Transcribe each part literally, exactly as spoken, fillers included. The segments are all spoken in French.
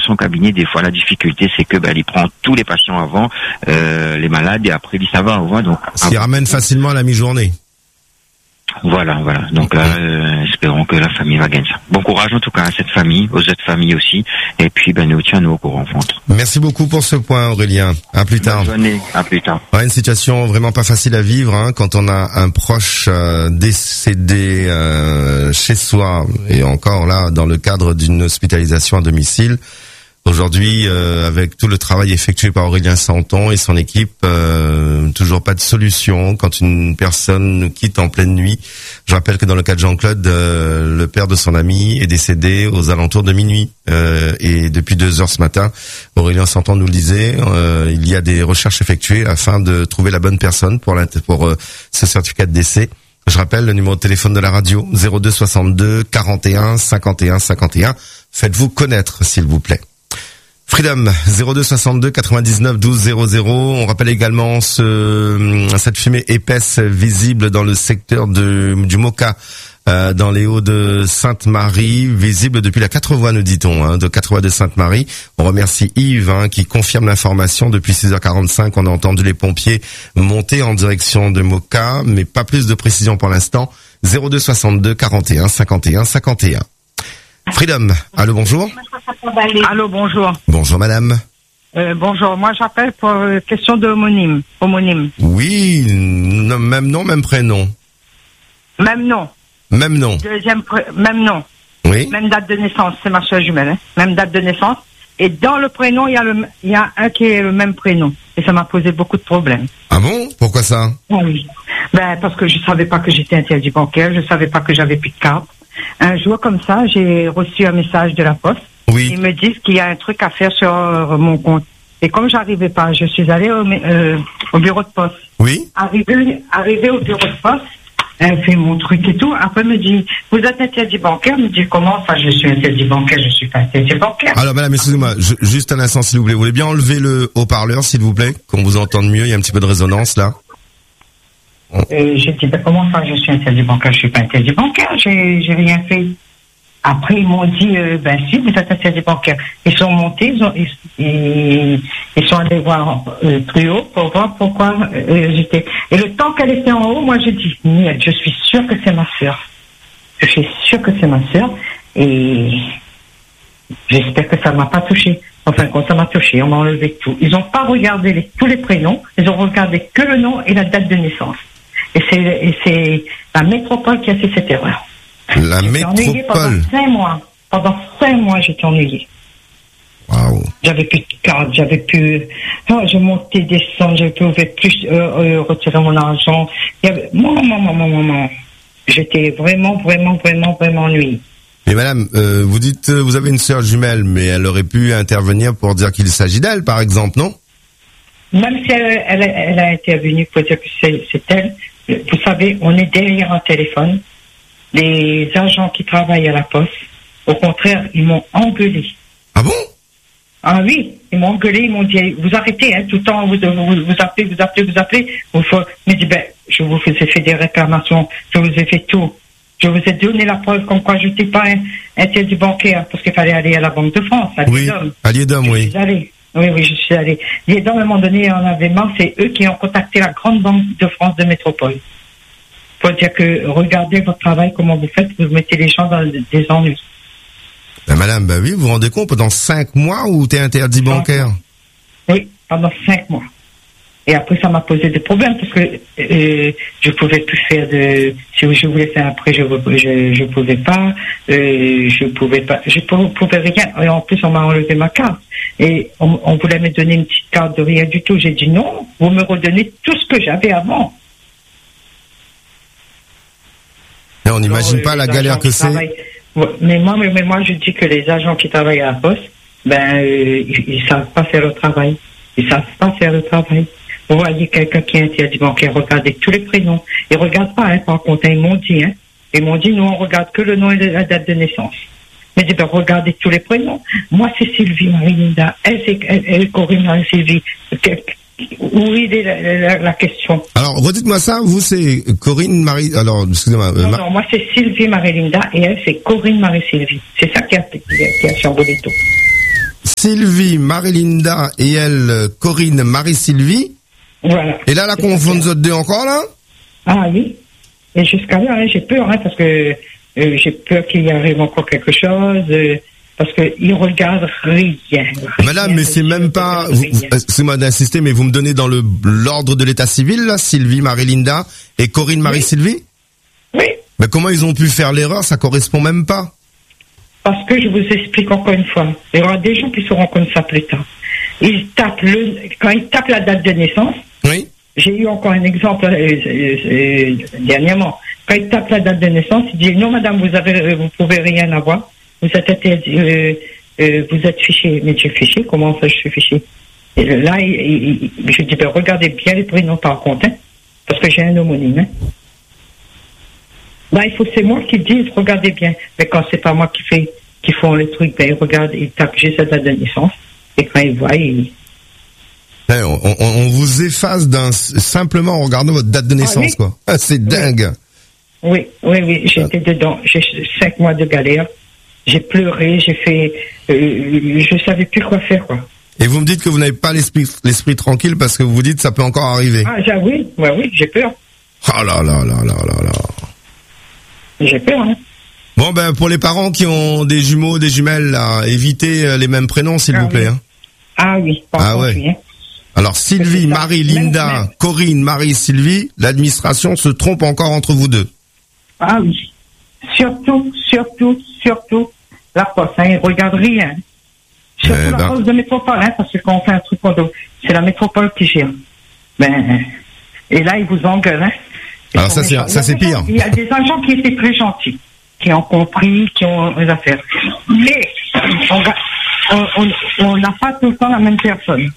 son cabinet, des fois la difficulté c'est que ben il prend tous les patients avant, euh, les malades, et après il dit ça va, au revoir. Donc ce qui ramène facilement à la mi-journée. Voilà, voilà. Donc là, euh, espérons que la famille va gagner ça. Bon courage en tout cas à cette famille, aux autres familles aussi. Et puis, ben, nous tiens-nous au courant, Fontre. Merci beaucoup pour ce point, Aurélien. À plus tard. Bonne journée. À plus tard. Ouais, une situation vraiment pas facile à vivre, hein, quand on a un proche euh, décédé euh, chez soi, et encore là, dans le cadre d'une hospitalisation à domicile. Aujourd'hui, euh, avec tout le travail effectué par Aurélien Santon et son équipe, euh, toujours pas de solution quand une personne nous quitte en pleine nuit. Je rappelle que dans le cas de Jean-Claude, euh, le père de son ami est décédé aux alentours de minuit. Euh, et depuis deux heures ce matin, Aurélien Santon nous le disait, euh, il y a des recherches effectuées afin de trouver la bonne personne pour, pour euh, ce certificat de décès. Je rappelle le numéro de téléphone de la radio, zéro deux soixante-deux quarante et un cinquante et un cinquante et un. Faites-vous connaître, s'il vous plaît. Freedom, zéro deux soixante-deux quatre-vingt-dix-neuf douze zéro zéro. On rappelle également ce, cette fumée épaisse visible dans le secteur de, du Moka, euh, dans les Hauts de Sainte-Marie, visible depuis la quatre voies, nous dit-on, hein, de quatre voies de Sainte-Marie. On remercie Yves, hein, qui confirme l'information. Depuis six heures quarante-cinq, on a entendu les pompiers monter en direction de Moka, mais pas plus de précision pour l'instant. zéro deux soixante-deux quarante et un cinquante et un cinquante et un. Freedom, allô, bonjour. Allô, bonjour. Bonjour, madame. Euh, bonjour, moi j'appelle pour euh, question de homonyme. homonyme. Oui, non, même nom, même prénom. Même nom. Même nom. Deuxième pré... Même nom. Oui. Même date de naissance, c'est ma soeur jumelle. Hein. Même date de naissance. Et dans le prénom, il y a le, il y a un qui est le même prénom. Et ça m'a posé beaucoup de problèmes. Ah bon? Pourquoi ça? Oui. Ben, parce que je savais pas que j'étais interdit bancaire, je savais pas que j'avais plus de carte. Un jour comme ça, j'ai reçu un message de la poste. Oui. Ils me disent qu'il y a un truc à faire sur euh, mon compte. Et comme j'arrivais pas, je suis allée au, euh, au bureau de poste. Oui. Arrivé, arrivé au bureau de poste, elle fait mon truc et tout. Après, elle me dit, vous êtes interdit bancaire? Elle me dit, comment? Enfin, je suis interdit bancaire, je suis pas interdit bancaire. Alors, madame, excusez-moi, je, juste un instant, s'il vous plaît. Vous voulez bien enlever le haut-parleur, s'il vous plaît, qu'on vous entende mieux? Il y a un petit peu de résonance, là. Oh. Euh, j'ai dit, ben, comment ça, je suis interdit bancaire? Je suis pas interdit bancaire, j'ai, j'ai rien fait. Après, ils m'ont dit, euh, ben si, vous êtes interdit bancaire. Ils sont montés, ils, ont, ils, ils, ils sont allés voir euh, plus haut pour voir pourquoi euh, j'étais. Et le temps qu'elle était en haut, moi j'ai dit, Niel, je suis sûre que c'est ma sœur. Je suis sûre que c'est ma sœur. Et j'espère que ça ne m'a pas touché. Enfin, quand ça m'a touché, on m'a enlevé tout. Ils n'ont pas regardé les, tous les prénoms, ils ont regardé que le nom et la date de naissance. Et c'est, et c'est la métropole qui a fait cette erreur. La j'étais métropole. Pendant cinq mois. Pendant cinq mois, j'étais ennuyée. Waouh. J'avais plus de carte, j'avais plus. Oh, je montais, descendre, je ne pouvais plus euh, euh, retirer mon argent. Il y avait... Maman, maman, maman, maman. J'étais vraiment, vraiment, vraiment, vraiment ennuyée. Mais madame, euh, vous dites, euh, vous avez une sœur jumelle, mais elle aurait pu intervenir pour dire qu'il s'agit d'elle, par exemple, non? Même si elle, elle, elle a intervenu pour dire que c'est, c'est elle, vous savez, on est derrière un téléphone. Les agents qui travaillent à la poste, au contraire, ils m'ont engueulé. Ah bon? Ah oui, ils m'ont engueulé, ils m'ont dit, vous arrêtez, hein, tout le temps, vous, vous, vous appelez, vous appelez, vous appelez. Vous faut... Je me dis, ben, je vous ai fait des réclamations, je vous ai fait tout. Je vous ai donné la preuve comme quoi je n'étais pas un interdit bancaire, parce qu'il fallait aller à la Banque de France, à oui, Liedom. à Liedom, oui. Je suis allée. Oui, oui, je suis allée. Liedom, à un moment donné, on avait marre, c'est eux qui ont contacté la grande Banque de France de métropole. Pour dire que, regardez votre travail, comment vous faites, vous mettez les gens dans des ennuis. Ben madame, ben oui, vous vous rendez compte, pendant cinq mois où t'es interdit bancaire? Oui, pendant cinq mois. Et après, ça m'a posé des problèmes parce que euh, je pouvais plus faire de. Si je voulais faire après, je je, je pouvais pas. Euh, je pouvais pas. Je pouvais rien. Et en plus, on m'a enlevé ma carte. Et on, on voulait me donner une petite carte de rien du tout. J'ai dit non. Vous me redonnez tout ce que j'avais avant. Mais on n'imagine pas la galère que c'est. Mais moi, mais, mais moi, je dis que les agents qui travaillent à la poste, ben, euh, ils, ils savent pas faire le travail. Ils savent pas faire le travail. Vous voyez quelqu'un qui est interdit bancaire, regardez tous les prénoms. Ils regardent pas, hein, par contre, hein, ils m'ont dit, hein. Ils m'ont dit, nous, on regarde que le nom et la date de naissance. Mais je dis, ben, regardez tous les prénoms. Moi, c'est Sylvie Marie-Linda. Elle, c'est, elle, elle Corinne Marie-Sylvie. Où est la, la, la question? Alors, redites-moi ça, vous, c'est Corinne Marie, alors, excusez-moi. Non, euh, non, moi, c'est Sylvie Marie-Linda et elle, c'est Corinne Marie-Sylvie. C'est ça qui a, qui a, qui a chamboulé tout. Sylvie, Marie-Linda et elle, Corinne, Marie-Sylvie. Voilà. Et là, la confond nous autres deux encore, là? Ah oui. Et jusqu'à là, hein, j'ai peur, hein, parce que euh, j'ai peur qu'il y arrive encore quelque chose, euh, parce qu'ils regardent rien. Madame, mais c'est même pas... vous- vous- Excusez-moi d'insister, mais vous me donnez dans le l'ordre de l'état civil, là, Sylvie, Marie-Linda et Corinne, Marie-Sylvie? Oui, Mais comment ils ont pu faire l'erreur? Ça correspond même pas. parce que je vous explique encore une fois. Il y aura des gens qui sauront comme ça plus tard. Ils tapent le, quand ils tapent la date de naissance, Oui. j'ai eu encore un exemple euh, euh, euh, dernièrement. Quand ils tapent la date de naissance, ils disent non madame, vous avez, vous pouvez rien avoir. Vous êtes interdit, euh, euh, vous êtes fiché. Mais je suis fiché, comment ça je suis fiché? Et là, il, il, je dis ben, regardez bien les prénoms par contre, hein, parce que j'ai un homonyme. Hein. Là, il faut c'est moi qui dis regardez bien. Mais quand c'est pas moi qui fais, qui font le truc, ben ils regardent, ils tapent juste la date de naissance. Et quand ils voient, ils Eh, on, on, on vous efface d'un simplement en regardant votre date de naissance, oui. quoi. Ah, c'est dingue. Oui, oui, oui, j'étais dedans. J'ai cinq mois de galère. J'ai pleuré, j'ai fait, euh, je savais plus quoi faire, quoi. Et vous me dites que vous n'avez pas l'esprit l'esprit tranquille parce que vous vous dites que ça peut encore arriver. Ah, j'ai, oui, ouais, oui, j'ai peur. Oh là là là là là là. J'ai peur, hein. Bon ben pour les parents qui ont des jumeaux, des jumelles, là, évitez euh, les mêmes prénoms s'il Ah vous plaît. oui. Hein. Ah oui, pas Ah compris, ouais. hein. Alors Sylvie, C'est ça. Marie, Même- Linda, même- Corinne, Marie, Sylvie, l'administration se trompe encore entre vous deux. Ah oui. Surtout, surtout, surtout, la poste, hein, ils regardent rien. Surtout Eh la ben. poste de métropole, hein, parce que quand on fait un truc, on doit- c'est la métropole qui gère. Ben, et là, ils vous engueulent, hein. Ils Alors sont ça, c'est- méchants. ça, c'est Il y a des pire. gens- Il y a des agents qui étaient très gentils, qui ont compris, qui ont les affaires. Mais, on va- on- on on n'a pas tout le temps la même personne.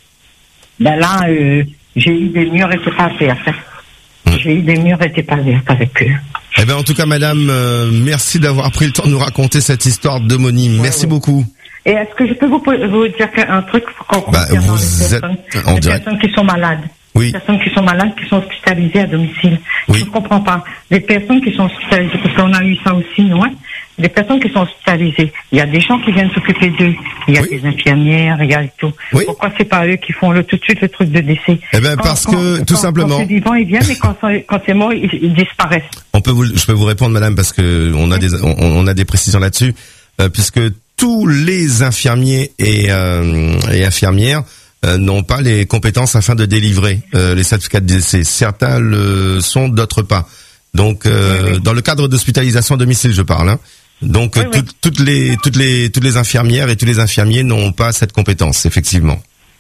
Ben là, euh, j'ai eu des murs et c'est pas vertes, hein. Hum. J'ai eu des murs et c'est pas vertes avec eux. Eh ben en tout cas madame, euh, merci d'avoir pris le temps de nous raconter cette histoire d'homonyme. Merci ouais. beaucoup. Et est-ce que je peux vous, vous dire un truc qu'on Bah, concernant vous les êtes personnes, en les direct. personnes qui sont malades? Oui. Les personnes qui sont malades, qui sont hospitalisées à domicile. Oui. Je ne comprends pas. Les personnes qui sont hospitalisées, parce qu'on a eu ça aussi, nous, hein. Les personnes qui sont hospitalisées, il y a des gens qui viennent s'occuper d'eux. Il y a Oui. des infirmières, il y a tout. Oui. Pourquoi c'est pas eux qui font le, tout de suite le truc de décès? Eh ben Quand- parce quand- que tout quand- simplement, Quand c'est vivant, ils viennent, mais quand, c'est- quand c'est mort, ils, ils disparaissent. on peut vous, je peux vous répondre madame parce que on a des, on, on a des précisions là-dessus, euh, puisque tous les infirmiers et, euh, et infirmières euh, n'ont pas les compétences afin de délivrer euh, les certificats de décès. Certains le sont, d'autres pas. Donc, euh, Oui, oui. dans le cadre d'hospitalisation à domicile, je parle. Hein. Donc, Oui, euh, oui. toutes- toutes les toutes les toutes les infirmières et tous les infirmiers n'ont pas cette compétence, effectivement.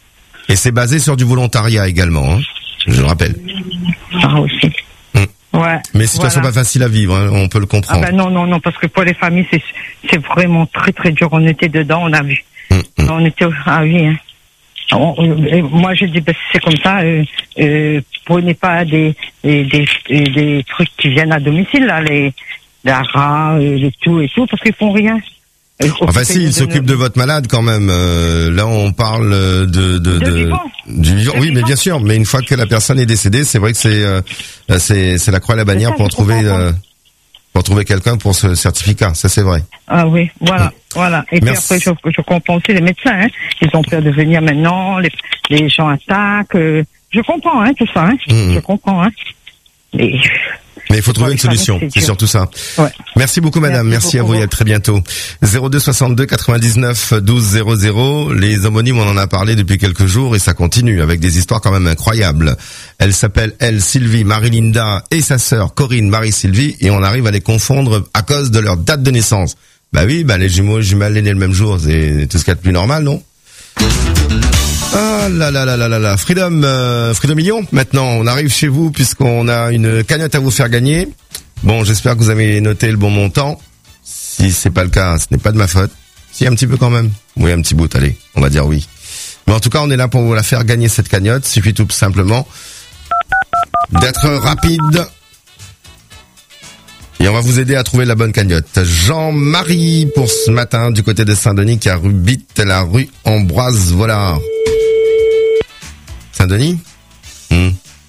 Et c'est basé sur du volontariat également. Hein, je le rappelle. Ah, aussi. Mm. Ouais. Mais situation Voilà. pas facile à vivre, hein, on peut le Ah comprendre. ben non, non, non, parce que pour les familles, c'est c'est vraiment très, très dur. On était dedans, on a vu. Mm, mm. On était... Ah oui, hein. On- on- et moi, je dis, ben, c'est comme ça, euh, euh, prenez pas des, des, des, des trucs qui viennent à domicile, là, les, les rats, euh, les tout et tout, parce qu'ils font rien. Euh, Enfin occupez- si, il s'occupe de votre malade quand même. Euh, là, on parle de de, De vivant. du vivant. De Oui, mais vivant. bien sûr. Mais une fois que la personne est décédée, c'est vrai que c'est euh, c'est c'est la croix et la bannière ça, pour je trouver comprends pas. euh, pour trouver quelqu'un pour ce certificat. Ça, c'est vrai. Ah oui, voilà, voilà. Et Merci. puis après, je, je comprends aussi les médecins, hein. Ils ont peur de venir maintenant, les, les gens attaquent. euh, je comprends, hein, tout ça, hein. Mhm. Je comprends, hein. Mais, Mais il faut trouver Ouais, une ça va, solution. c'est C'est dur. surtout ça. ouais. Merci beaucoup, madame. Merci, Merci à vous beaucoup. et à très bientôt. zéro deux soixante-deux quatre-vingt-dix-neuf douze zéro zéro. Les homonymes, on en a parlé depuis quelques jours et ça continue avec des histoires quand même incroyables. Elle s'appelle, elle, Sylvie, Marie-Linda et sa sœur Corinne, Marie-Sylvie, et on arrive à les confondre à cause de leur date de naissance. Bah oui, bah les jumeaux et jumelles nés le même jour, c'est tout ce qu'il y a de plus normal, non? Ah là là là là là là. Freedom, euh, Freedom Million. Maintenant, on arrive chez vous puisqu'on a une cagnotte à vous faire gagner. Bon, j'espère que vous avez noté le bon montant. Si c'est pas le cas, ce n'est pas de ma faute. Si, un petit peu quand même. Oui, un petit bout, allez, on va dire oui. Mais en tout cas, on est là pour vous la faire gagner cette cagnotte. Il suffit tout simplement d'être rapide. Et on va vous aider à trouver la bonne cagnotte. Jean-Marie pour ce matin du côté de Saint-Denis qui habite la rue Ambroise Vollard. Saint-Denis hmm.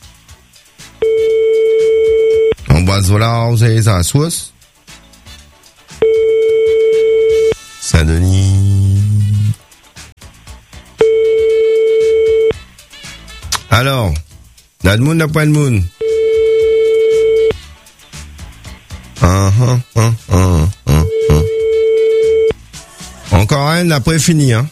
Ambroise Vollard, vous avez ça à Sousse Saint-Denis. Alors, la moon, la pointe moon. Uh, uh, uh, uh, uh, uh. Encore un, après fini, hein.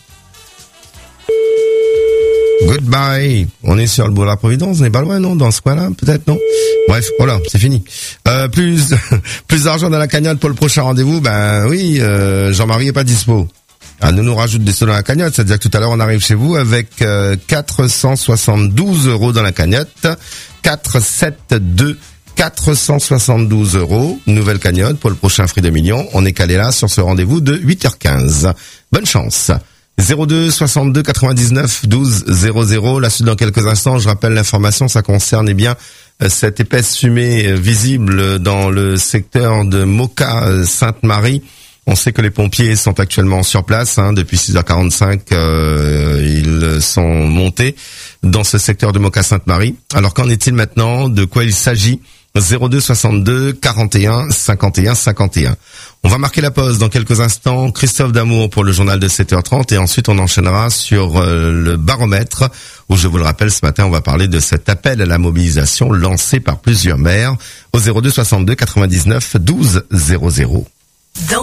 Goodbye. On est sur le boulevard Providence, on n'est pas loin, non? Dans ce coin-là, peut-être, non? Bref, voilà, c'est fini. Euh, plus, plus d'argent dans la cagnotte pour le prochain rendez-vous, ben oui, euh, Jean-Marie est pas dispo. Ah, nous nous rajoute des sous dans la cagnotte, c'est-à-dire que tout à l'heure on arrive chez vous avec euh, quatre cent soixante-douze euros dans la cagnotte. quatre sept deux quatre cent soixante-douze euros, nouvelle cagnotte pour le prochain Free de Millions. On est calé là sur ce rendez-vous de huit heures quinze. Bonne chance. zéro deux soixante-deux quatre-vingt-dix-neuf douze zéro zéro. La suite dans quelques instants. Je rappelle l'information, ça concerne eh bien cette épaisse fumée visible dans le secteur de Moka Sainte-Marie. On sait que les pompiers sont actuellement sur place, hein, depuis six heures quarante-cinq, euh, ils sont montés dans ce secteur de Moka Sainte-Marie. Alors qu'en est-il maintenant? De quoi il s'agit? zéro deux soixante-deux quarante et un cinquante et un cinquante et un. On va marquer la pause dans quelques instants. Christophe Damour pour le journal de sept heures trente et ensuite on enchaînera sur euh, le baromètre où, je vous le rappelle, ce matin on va parler de cet appel à la mobilisation lancé par plusieurs maires au zéro deux soixante-deux quatre-vingt-dix-neuf douze zéro zéro.